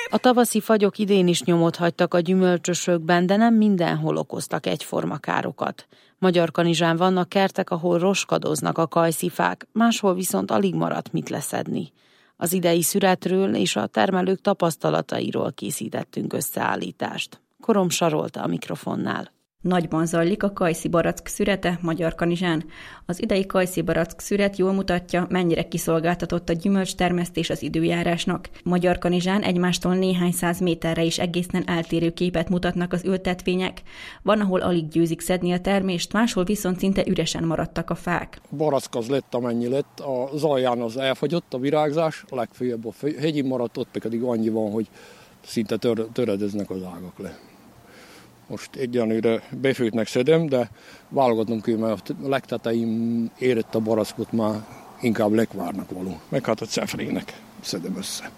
A tavaszi fagyok idén is nyomot hagytak a gyümölcsösökben, de nem mindenhol okoztak egyforma károkat. Magyarkanizsán vannak kertek, ahol roskadoznak a kajszifák, máshol viszont alig maradt mit leszedni. Az idei szüretről és a termelők tapasztalatairól készítettünk összeállítást. Korom Sarolta a mikrofonnál. Nagyban zajlik a kajszibarack szürete Magyarkanizsán. Az idei kajszibarack szüret jól mutatja, mennyire kiszolgáltatott a gyümölcstermesztés az időjárásnak. Magyarkanizsán egymástól néhány száz méterre is egészen eltérő képet mutatnak az ültetvények. Van, ahol alig győzik szedni a termést, máshol viszont szinte üresen maradtak a fák. A barack az lett, amennyi lett, az alján az elfagyott a virágzás, a legfőjebb a hegyin maradt, ott pedig annyi van, hogy szinte töredeznek az ágak le. Most egyenlőre befőtnek szedem, de válogatnom kell, mert a legtetején érett a barackot már inkább lekvárnak való. Meg hát a cefrének szedem össze.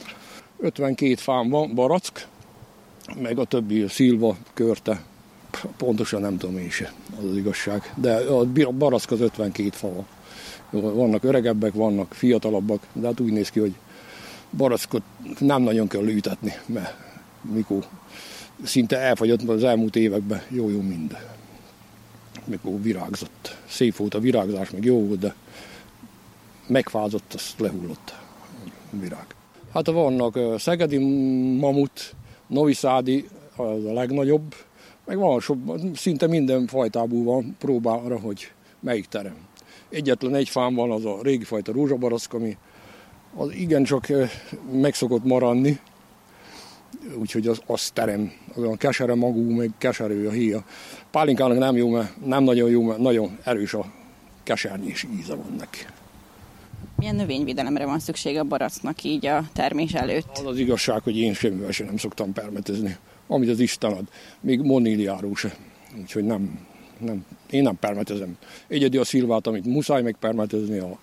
52 fám van barack, meg a többi szilva, körte. Pontosan nem tudom én se, az igazság. De a barack az 52 fa. Vannak öregebbek, vannak fiatalabbak, de hát úgy néz ki, hogy barackot nem nagyon kell ültetni, mert mikor szinte elfagyott az elmúlt években jó mind. Mikor virágzott. Szép volt a virágzás, meg jó volt, de megfázott, azt lehullott a virág. Hát vannak szegedi mamut, noviszádi, az a legnagyobb, meg van szinte minden fajtából van próbára, hogy melyik terem. Egyetlen egy fám van, az a régi fajta rózsabarack, ami az igencsak meg szokott maradni, úgyhogy az terem, olyan kesere magú, meg keserű a héja. Pálinkának nem jó, mert nem nagyon jó, mert nagyon erős a kesernyés íze van neki. Milyen növényvédelemre van szükség a baracknak így a termés előtt? Az igazság, hogy én semmivel sem nem szoktam permetezni, amit az Isten ad. Még moníliáról se. Úgyhogy én nem permetezem. Egyedi a szilvát, amit muszáj megpermetezni a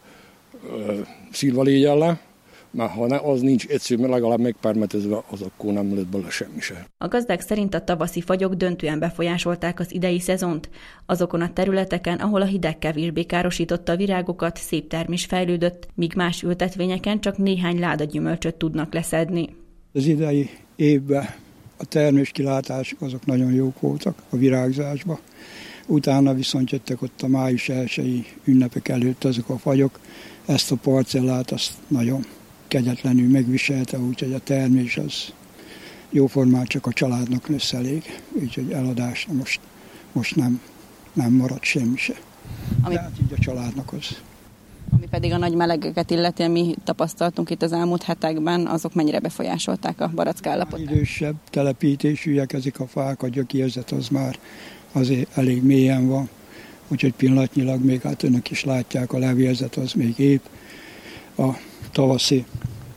szilvalégyellel, mert ha az nincs egyszerűen legalább megpermetezve, az akkor nem lett bele semmi se. A gazdák szerint a tavaszi fagyok döntően befolyásolták az idei szezont. Azokon a területeken, ahol a hideg kevésbé károsította a virágokat, szép termés fejlődött, míg más ültetvényeken csak néhány láda gyümölcsöt tudnak leszedni. Az idei évben a terméskilátások azok nagyon jók voltak a virágzásban. Utána viszont jöttek ott a május 1-i ünnepek előtt azok a fagyok. Ezt a parcellát azt nagyon kegyetlenül megviselte, úgyhogy a termés az jóformán csak a családnak lesz elég, úgyhogy eladásra most nem marad semmi se. Tehát így a családnak az. Ami pedig a nagy melegeket illeti, ami tapasztaltunk itt az elmúlt hetekben, azok mennyire befolyásolták a barack állapotát? Idősebb telepítésűek ezek a fák, a gyökérzet az már azért elég mélyen van, úgyhogy pillanatnyilag még hát önök is látják, a levélzet az még épp. A tavaszi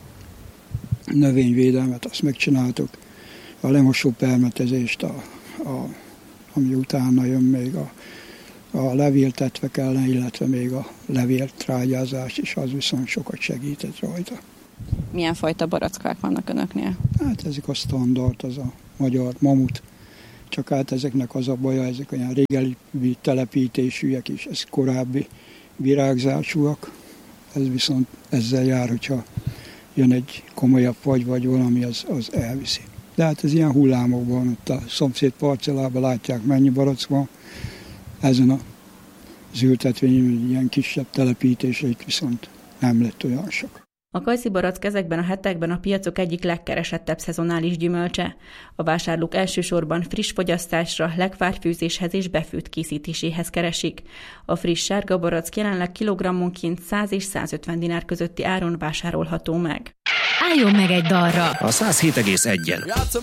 növényvédelmet azt megcsináltuk, a lemosó permetezést, ami utána jön még a levéltetvek ellen, illetve még a levéltrágyázás is, az viszont sokat segített rajta. Milyen fajta barackák vannak önöknél? Hát ezek a standard, az a magyar mamut, csak hát ezeknek az a baja, ezek olyan régebbi telepítésűek is, ez korábbi virágzásúak, ez viszont ezzel jár, hogyha jön egy komolyabb fagy, vagy valami, az elviszi. De hát ez ilyen hullámokban, ott a szomszéd parcellában látják, mennyi barack van. Ezen az ültetvényen ilyen kisebb telepítésre itt viszont nem lett olyan sok. A kajszibarack ezekben a hetekben a piacok egyik legkeresettebb szezonális gyümölcse. A vásárlók elsősorban friss fogyasztásra, lekvárfőzéshez és befőtt készítéséhez keresik. A friss sárga barack jelenleg kilogrammonként 100 és 150 dinár közötti áron vásárolható meg. Álljon meg egy dalra! A 107,1-en.